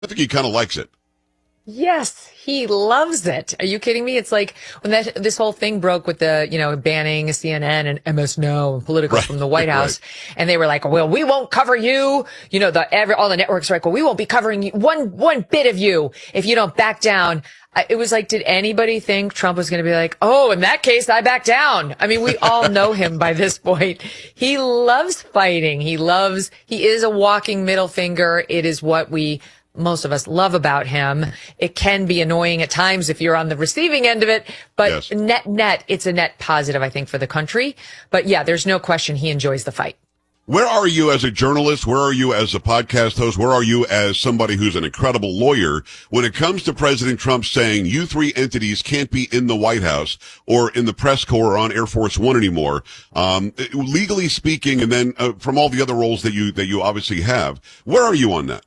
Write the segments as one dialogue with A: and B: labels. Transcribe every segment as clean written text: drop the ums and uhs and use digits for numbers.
A: I think he kind of likes it.
B: Yes, he loves it. Are you kidding me? It's like when this whole thing broke with the, banning CNN and MS Now and Politico
A: Right.
B: from the White House.
A: Right.
B: And they were like, well, we won't cover you. All the networks were like, well, we won't be covering you, one bit of you if you don't back down. It was like, did anybody think Trump was going to be like, oh, in that case, I back down? I mean, we all know him by this point. He loves fighting. He is a walking middle finger. It is what most of us love about him. It can be annoying at times if you're on the receiving end of it, but
A: Yes.
B: net, it's a net positive, I think, for the country. But yeah, there's no question he enjoys the fight.
A: Where are you as a journalist? Where are you as a podcast host? Where are you as somebody who's an incredible lawyer when it comes to President Trump saying you three entities can't be in the White House or in the press corps or on Air Force One anymore? Legally speaking, and then from all the other roles that you obviously have, where are you on that?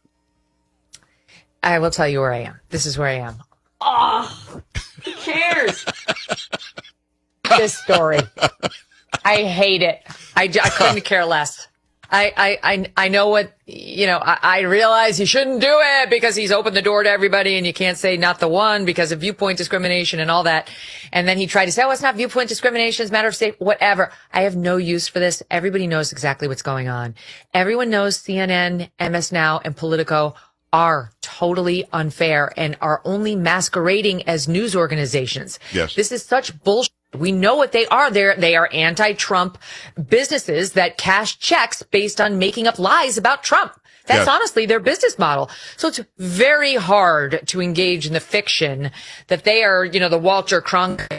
B: I will tell you where I am. This is where I am. Oh, who cares? This story. I hate it. I couldn't care less. I know what, I realize he shouldn't do it because he's opened the door to everybody and you can't say not the one because of viewpoint discrimination and all that. And then he tried to say, oh, it's not viewpoint discrimination. It's a matter of state, whatever. I have no use for this. Everybody knows exactly what's going on. Everyone knows CNN, MS Now, and Politico are totally unfair and are only masquerading as news organizations.
A: Yes.
B: This is such bullshit. We know what they are. They are anti-Trump businesses that cash checks based on making up lies about Trump. That's honestly their business model. So it's very hard to engage in the fiction that they are, the Walter Cronkite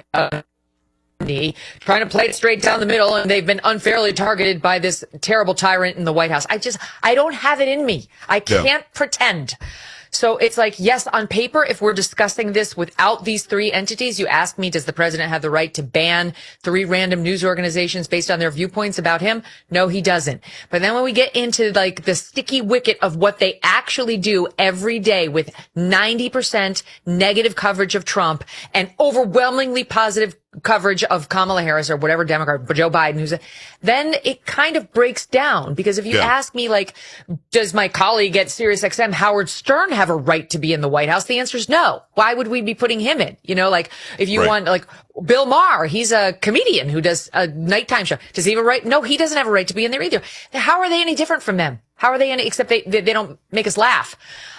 B: trying to play it straight down the middle, and they've been unfairly targeted by this terrible tyrant in the White House. I don't have it in me. I can't pretend. So it's like, yes, on paper, if we're discussing this without these three entities, you ask me, does the president have the right to ban three random news organizations based on their viewpoints about him? No, he doesn't. But then when we get into like the sticky wicket of what they actually do every day with 90% negative coverage of Trump and overwhelmingly positive coverage of Kamala Harris or whatever Democrat, Joe Biden, then it kind of breaks down. Because if you ask me, like, does my colleague at SiriusXM, Howard Stern, have a right to be in the White House? The answer is no. Why would we be putting him in? Like, if you want, like, Bill Maher, he's a comedian who does a nighttime show. Does he have a right? No, he doesn't have a right to be in there either. How are they any different from them? How are they any, except they don't make us laugh.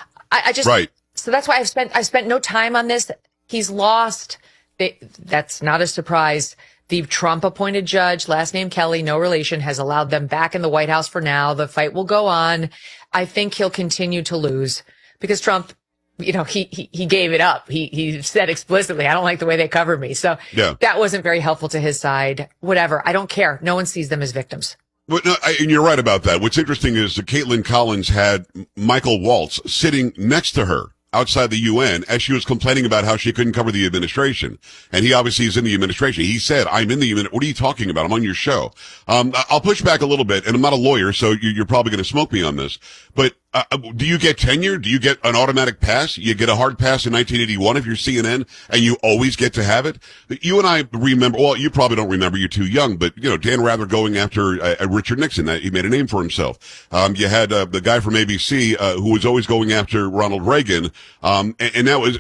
B: So that's why I've spent no time on this. He's lost. That's not a surprise. The Trump appointed judge, last name Kelly, no relation, has allowed them back in the White House for now. The fight will go on. I think he'll continue to lose because Trump, he gave it up. He said explicitly, I don't like the way they covered me. So that wasn't very helpful to his side. Whatever. I don't care. No one sees them as victims.
A: But no, and you're right about that. What's interesting is that Caitlin Collins had Michael Waltz sitting next to her outside the UN as she was complaining about how she couldn't cover the administration. And he obviously is in the administration. He said, I'm in the administration. What are you talking about? I'm on your show. I'll push back a little bit, and I'm not a lawyer, so you're probably going to smoke me on this. But do you get tenure? Do you get an automatic pass? You get a hard pass in 1981 if you're CNN, and you always get to have it? You and I remember, well, you probably don't remember, you're too young, but, Dan Rather going after Richard Nixon. He made a name for himself. You had the guy from ABC who was always going after Ronald Reagan, and that was,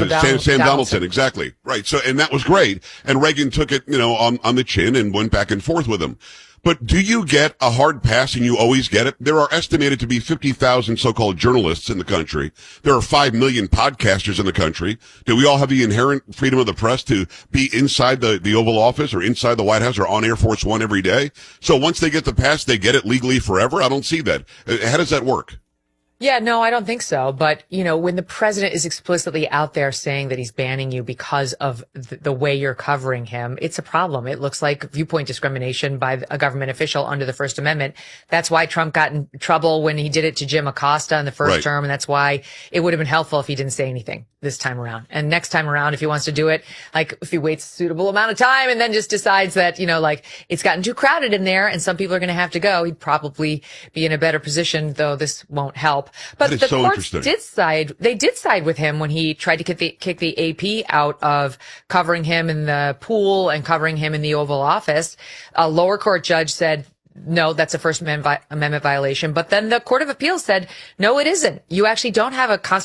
A: Sam Donaldson, exactly. Right. So, and that was great. And Reagan took it, on the chin and went back and forth with him. But do you get a hard pass and you always get it? There are estimated to be 50,000 so-called journalists in the country. There are 5 million podcasters in the country. Do we all have the inherent freedom of the press to be inside the Oval Office or inside the White House or on Air Force One every day? So once they get the pass, they get it legally forever? I don't see that. How does that work?
B: Yeah, no, I don't think so. But, when the president is explicitly out there saying that he's banning you because of the way you're covering him, it's a problem. It looks like viewpoint discrimination by a government official under the First Amendment. That's why Trump got in trouble when he did it to Jim Acosta in the first term. And that's why it would have been helpful if he didn't say anything this time around. And next time around, if he wants to do it, like if he waits a suitable amount of time and then just decides that, it's gotten too crowded in there and some people are going to have to go, he'd probably be in a better position, though this won't help. But the courts did side with him when he tried to kick the AP out of covering him in the pool and covering him in the Oval Office. A lower court judge said no, that's a First Amendment violation. But then the Court of Appeals said, no, it isn't. You actually don't have a